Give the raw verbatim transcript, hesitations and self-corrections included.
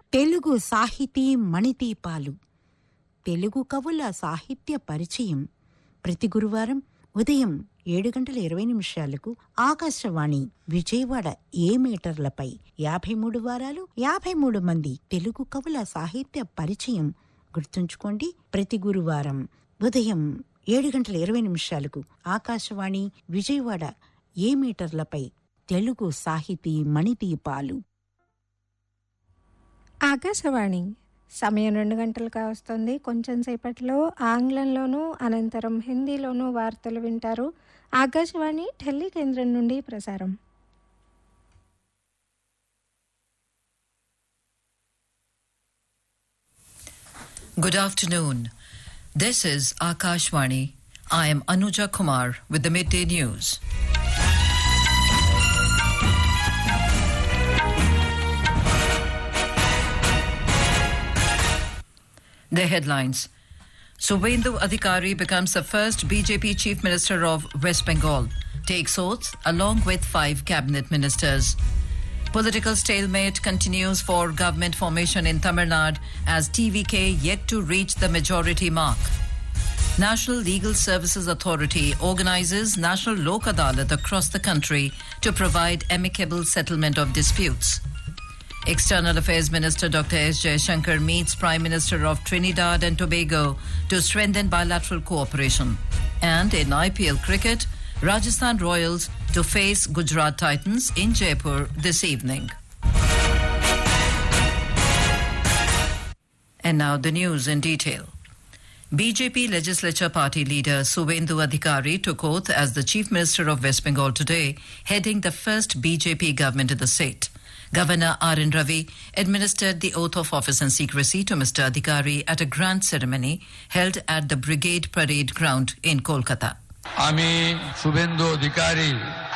తెలుగు సాహితీ మణిదీపాలు. తెలుగు కవుల సాహిత్య పరిచయం ప్రతి గురువారం ఉదయం ఏడు గంటల ఇరవై నిమిషాలకు ఆకాశవాణి విజయవాడ ఏ మీటర్లపై యాభై మూడు వారాలు యాభై మూడు మంది తెలుగు కవుల సాహిత్య పరిచయం. గుర్తుంచుకోండి, ప్రతి గురువారం ఉదయం ఏడు గంటల ఇరవై నిమిషాలకు ఆకాశవాణి విజయవాడ ఏ మీటర్లపై తెలుగు సాహితీ మణిదీపాలు. ఆకాశవాణి సమయం రెండు గంటలుగా వస్తుంది. కొంచెం సేపట్లో ఆంగ్లంలోనూ అనంతరం హిందీలోనూ వార్తలు వింటారు. ఆకాశవాణి ఢిల్లీ కేంద్రం నుండి ప్రసారం. Good afternoon. This is Akashvani. I am Anuja Kumar with the midday news. The headlines. Suvendu Adhikari becomes the first B J P Chief Minister of West Bengal, takes oaths along with five cabinet ministers. Political stalemate continues for government formation in Tamil Nadu as T V K yet to reach the majority mark. National Legal Services Authority organizes National Lok Adalat across the country to provide amicable settlement of disputes. External Affairs Minister Doctor S. Jaishankar meets Prime Minister of Trinidad and Tobago to strengthen bilateral cooperation. And in I P L cricket, Rajasthan Royals to face Gujarat Titans in Jaipur this evening. And now the news in detail. B J P Legislature Party leader Suvendu Adhikari took oath as the Chief Minister of West Bengal today, heading the first B J P government in the state. Governor R N Ravi administered the oath of office and secrecy to Mister Adhikari at a grand ceremony held at the Brigade Parade Ground in Kolkata. আমি শুভেন্দু অধিকারী